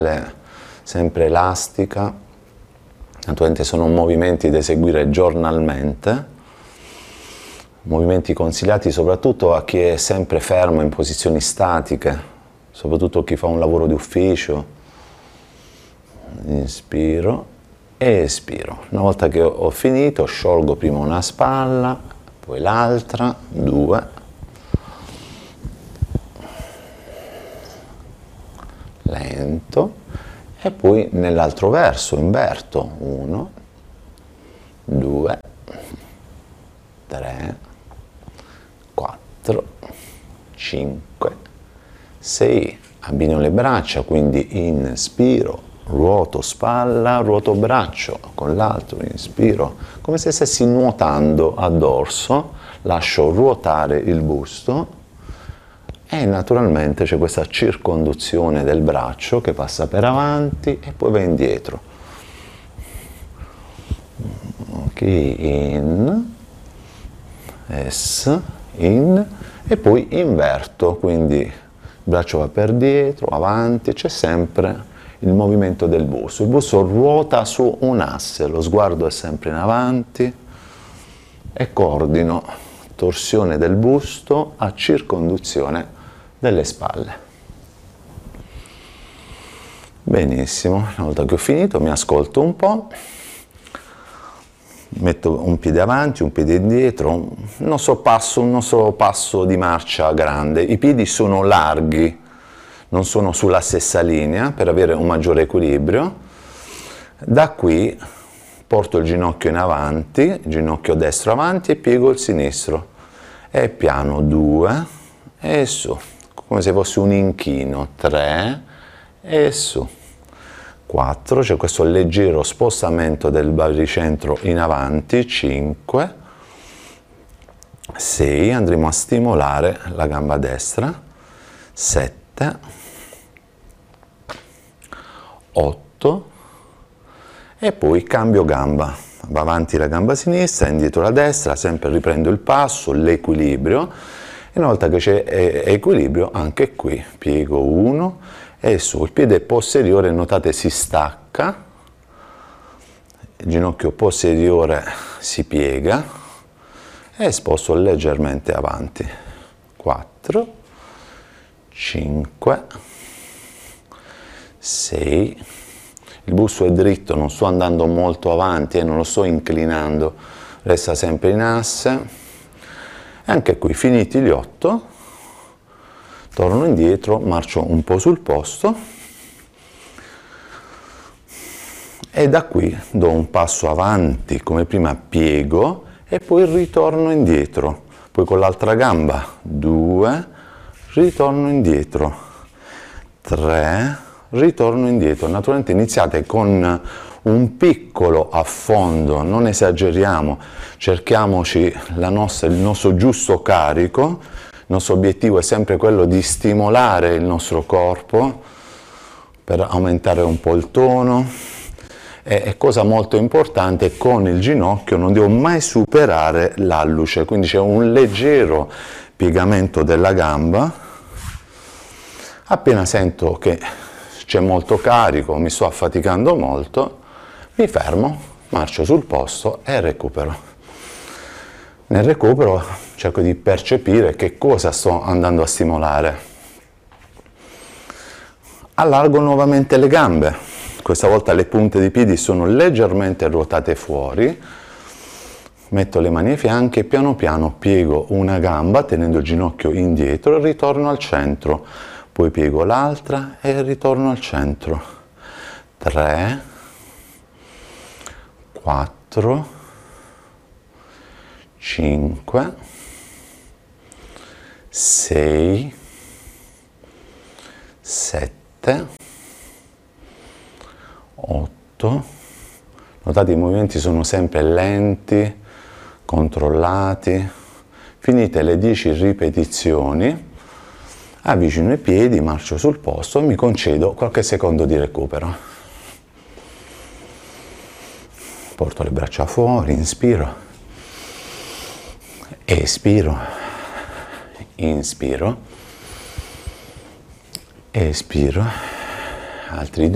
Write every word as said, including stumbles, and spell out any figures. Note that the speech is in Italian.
sempre elastica, naturalmente sono movimenti da eseguire giornalmente, movimenti consigliati soprattutto a chi è sempre fermo in posizioni statiche, soprattutto chi fa un lavoro di ufficio. Inspiro e espiro. Una volta che ho finito sciolgo prima una spalla, poi l'altra, due, lento, e poi nell'altro verso inverto, uno, due, tre, quattro, cinque, sei, abbino le braccia, quindi inspiro, ruoto spalla, ruoto braccio, con l'altro inspiro, come se stessi nuotando a dorso, lascio ruotare il busto e naturalmente c'è questa circonduzione del braccio che passa per avanti e poi va indietro. Ok, in, S, in, e poi inverto, quindi il braccio va per dietro, avanti, c'è sempre il movimento del busto. Il busto ruota su un asse, lo sguardo è sempre in avanti e coordino torsione del busto a circonduzione delle spalle. Benissimo, una volta che ho finito mi ascolto un po', metto un piede avanti, un piede indietro, un nostro passo, un nostro passo di marcia grande. I piedi sono larghi, non sono sulla stessa linea per avere un maggiore equilibrio. Da qui porto il ginocchio in avanti, il ginocchio destro avanti e piego il sinistro. E piano, due, e su, come se fosse un inchino, tre, e su, quattro, c'è questo leggero spostamento del baricentro in avanti, cinque, sei, andremo a stimolare la gamba destra, sette, otto, e poi cambio gamba, va avanti la gamba sinistra, indietro la destra, sempre riprendo il passo, l'equilibrio, e una volta che c'è equilibrio anche qui piego uno e su, il piede posteriore notate si stacca, il ginocchio posteriore si piega e sposto leggermente avanti, quattro, cinque, sei, il busto è dritto, non sto andando molto avanti e non lo sto inclinando, resta sempre in asse. E anche qui, finiti gli otto, torno indietro, marcio un po' sul posto e da qui do un passo avanti, come prima piego e poi ritorno indietro, poi con l'altra gamba, due, ritorno indietro, tre, ritorno indietro. Naturalmente iniziate con un piccolo affondo, non esageriamo, cerchiamoci la nostra, il nostro giusto carico, il nostro obiettivo è sempre quello di stimolare il nostro corpo per aumentare un po' il tono e, e cosa molto importante, con il ginocchio non devo mai superare l'alluce, quindi c'è un leggero piegamento della gamba. Appena sento che c'è molto carico, mi sto affaticando molto, mi fermo, marcio sul posto e recupero. Nel recupero cerco di percepire che cosa sto andando a stimolare. Allargo nuovamente le gambe, questa volta le punte dei piedi sono leggermente ruotate fuori, metto le mani ai fianchi e piano piano piego una gamba tenendo il ginocchio indietro e ritorno al centro, poi piego l'altra e ritorno al centro, tre, quattro, cinque, sei, sette, otto, notate i movimenti sono sempre lenti, controllati, finite le dieci ripetizioni, avvicino i piedi, marcio sul posto e mi concedo qualche secondo di recupero. Porto le braccia fuori, inspiro, espiro, inspiro, espiro, altri due.